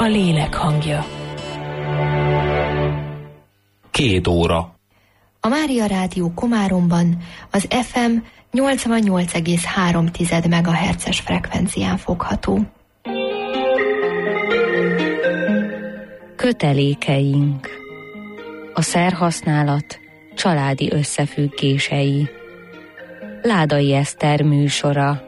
lélek hangja. 2 óra. A Mária Rádió Komáromban az FM 88,3 MHz-es frekvencián fogható. Kötelékeink. A szerhasználat családi összefüggései. Ládai Eszter műsora.